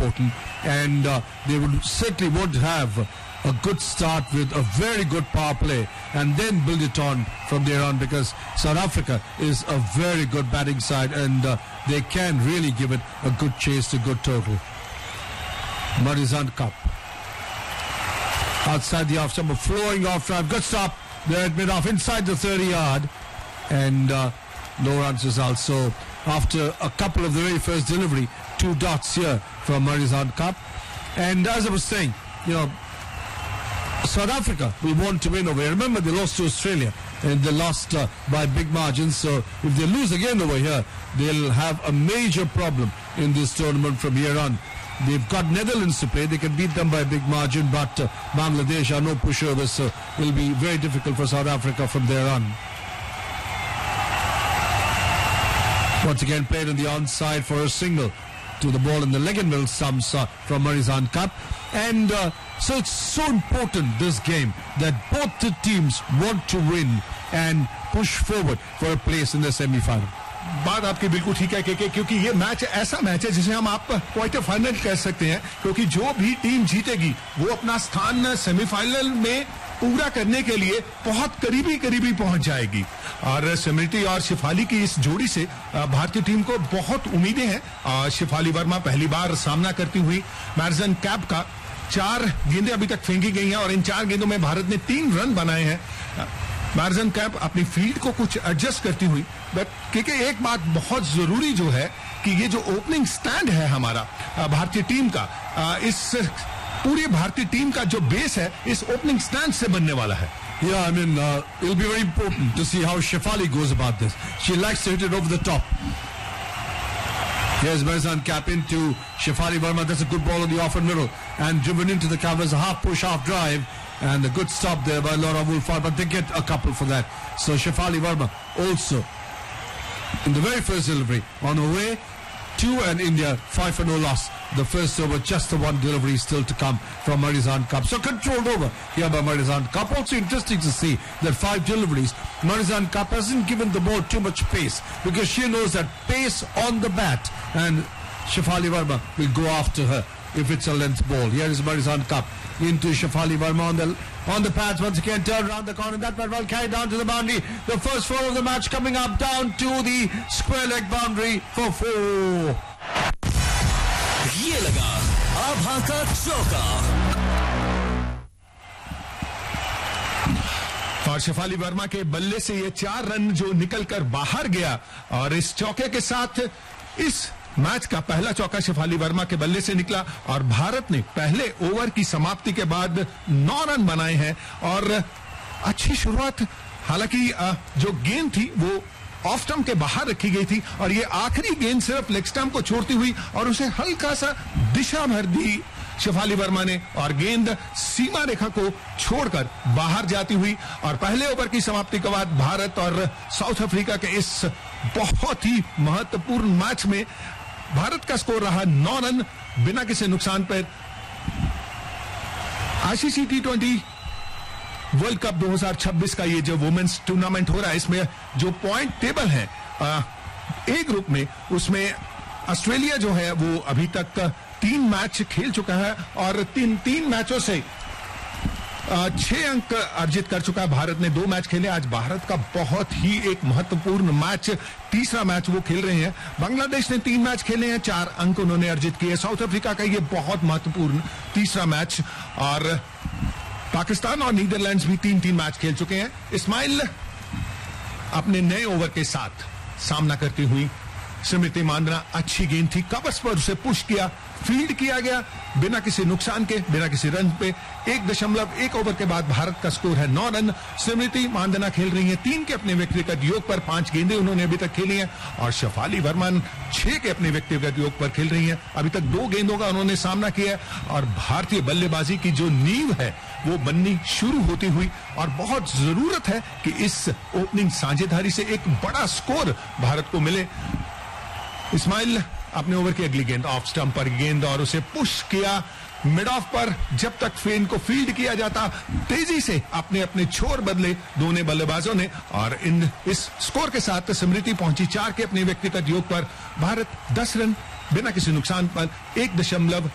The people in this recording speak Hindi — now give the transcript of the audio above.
important, and they certainly would have a good start with a very good power play and then build it on from there on, because South Africa is a very good batting side, and they can really give it a good chase to good total. Marizanne Kapp outside the off stump, flowing off drive, good stop there at mid-off inside the 30-yard, and no runs result. So after a couple of the very first delivery, 2 dots here from Marizanne Kapp. And as I was saying, South Africa will want to win over here. Remember, they lost to Australia and they lost by big margins. So if they lose again over here, they'll have a major problem in this tournament from here on. They've got Netherlands to play. They can beat them by a big margin, but Bangladesh are no pushovers, so it'll be very difficult for South Africa from there on. Once again played on the onside for a single to the ball in the leg and middle stumps from Marizanne Kapp. And so it's so important, this game, that both the teams want to win and push forward for a place in the semi-final. बात आपकी बिल्कुल ठीक है क्योंकि ये मैच ऐसा मैच है जिसे हम आप क्वार्टर फाइनल कह सकते हैं, क्योंकि जो भी टीम जीतेगी वो अपना स्थान सेमीफाइनल में पूरा करने के लिए बहुत करीबी पहुंच जाएगी। और स्मृति और शिफाली की इस जोड़ी से भारतीय टीम को बहुत उम्मीदें हैं। शिफाली वर्मा पहली बार सामना करती हुई मैरिजन कैप का 4 गेंदें अभी तक फेंकी गई हैं और इन 4 गेंदों में भारत ने 3 रन बनाए हैं। मैरिजन कैप अपनी फील्ड को कुछ एडजस्ट करती हुई, क्योंकि एक बात बहुत जरूरी जो है कि ये जो ओपनिंग स्टैंड है हमारा भारतीय टीम का, इस पूरी भारतीय टीम का जो बेस है इस ओपनिंग स्टैंड से बनने वाला है। Yeah, I mean, it'll be very important to see how Shefali goes about this. She likes to hit it over the top. Here's Marizanne Kapp into Shefali Verma. That's a good ball on the off and middle, and driven into the covers, a half push, half drive, and a good stop there by Laura Wolfhard, but they get a couple for that. So Shefali Verma also in the very first delivery on her way to an India 5-0 loss. The first over, just the one delivery still to come from Marizanne Kapp. So controlled over here by Marizanne Kapp. Also interesting to see that 5 deliveries. Marizanne Kapp hasn't given the ball too much pace because she knows that pace on the bat, and Shefali Verma will go after her if it's a length ball. Here is Marizanne Kapp into Shefali Verma on the pads once again, turn around the corner. That one well carried down to the boundary. The first 4 of the match coming up down to the square leg boundary for 4. ये लगा आभा का चौका। और शेफाली वर्मा के बल्ले से ये 4 रन जो निकलकर बाहर गया, और इस चौके के साथ इस मैच का पहला चौका शेफाली वर्मा के बल्ले से निकला और भारत ने पहले ओवर की समाप्ति के बाद 9 रन बनाए हैं। और अच्छी शुरुआत, हालांकि जो गेंद थी वो ऑफ स्टंप के बाहर रखी गई थी और ये आखिरी गेंद सिर्फ लेग स्टंप को छोड़ती हुई और उसे हल्का सा दिशा भर दी शेफाली वर्मा ने, और गेंद सीमा रेखा को छोड़कर बाहर जाती हुई। और पहले ओवर की समाप्ति के बाद भारत और साउथ अफ्रीका के इस बहुत ही महत्वपूर्ण मैच में भारत का स्कोर रहा 9 रन बिना किसी नुकसान पर। आईसीसी T20 वर्ल्ड कप 2026 का ये जो वुमेन्स टूर्नामेंट हो रहा है, इसमें जो पॉइंट टेबल है ए ग्रुप में, उसमें ऑस्ट्रेलिया जो है वो अभी तक 3 मैच खेल चुका है और तीन मैचों से 6 अंक अर्जित कर चुका है। भारत ने 2 मैच खेले। आज भारत का बहुत ही एक महत्वपूर्ण मैच, तीसरा मैच वो खेल रहे हैं। बांग्लादेश ने 3 मैच खेले हैं, 4 अंक उन्होंने अर्जित किए। साउथ अफ्रीका का ये बहुत महत्वपूर्ण तीसरा मैच, और पाकिस्तान और नीदरलैंड्स भी 3-3 मैच खेल चुके हैं। इस्माइल अपने नए ओवर के साथ सामना करती हुई स्मृति मांदना, अच्छी गेंद थी, कवर्स पर उसे पुश किया, फील्ड किया गया बिना किसी नुकसान के, बिना किसी रन पे। 1.1 ओवर के बाद भारत का स्कोर है 9 रन। स्मृति मांदना खेल रही हैं 3 के अपने व्यक्तिगत योग पर, 5 गेंदें उन्होंने अभी तक खेली हैं, और शेफाली वर्मा 6 के अपने व्यक्तिगत योग पर खेल रही हैं। अभी तक 2 गेंदों का उन्होंने सामना किया है और भारतीय बल्लेबाजी की जो नींव है वो बननी शुरू होती हुई, और बहुत जरूरत है कि इस ओपनिंग साझेदारी से एक बड़ा स्कोर भारत को मिले। इस्माइल अपने ओवर की अगली गेंद ऑफ स्टंप पर गेंद, और उसे पुश किया मिड ऑफ पर। जब तक फेन को फील्ड किया जाता, तेजी से अपने छोर बदले दोनों बल्लेबाजों ने, और इस स्कोर के साथ स्मृति पहुंची 4 के अपने व्यक्तिगत योग पर। भारत 10 रन बिना किसी नुकसान पर 1.